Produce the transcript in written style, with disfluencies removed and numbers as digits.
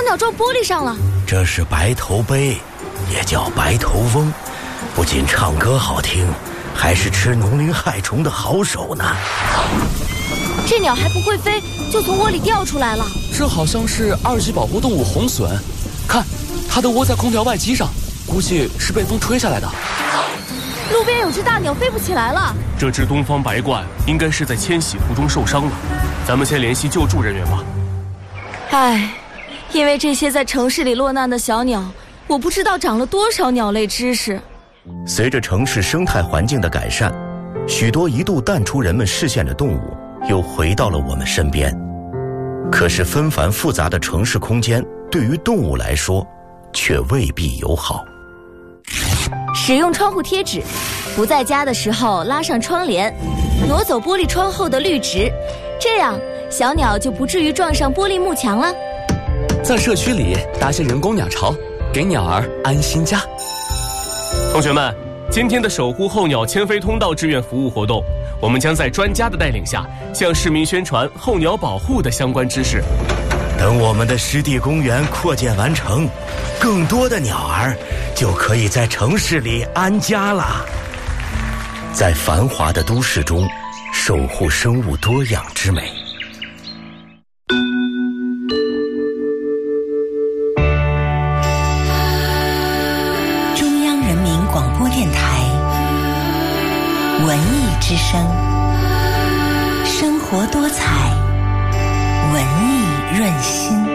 鸟撞玻璃上了。 这是白头鹎，也叫白头翁，不仅唱歌好听，还是吃农林害虫的好手呢。 这鸟还不会飞，就从窝里掉出来了。 这好像是2级保护动物红隼，看，它都窝在空调外机上，估计是被风吹下来的。 路边有只大鸟飞不起来了。 这只东方白鹳应该是在迁徙途中受伤了，咱们先联系救助人员吧。 唉，因为这些在城市里落难的小鸟，我不知道长了多少鸟类知识。 随着城市生态环境的改善，许多一度淡出人们视线的动物又回到了我们身边。可是纷繁复杂的城市空间对于动物来说却未必友好。 使用窗户贴纸，不在家的时候拉上窗帘，挪走玻璃窗后的绿植，这样小鸟就不至于撞上玻璃幕墙了。 在社区里搭些人工鸟巢，给鸟儿安心家。 同学们，今天的守护候鸟迁飞通道志愿服务活动，我们将在专家的带领下，向市民宣传候鸟保护的相关知识。 等我们的湿地公园扩建完成，更多的鸟儿就可以在城市里安家了。在繁华的都市中，守护生物多样之美。 中央人民广播电台文艺之声，生活多彩，文艺润心。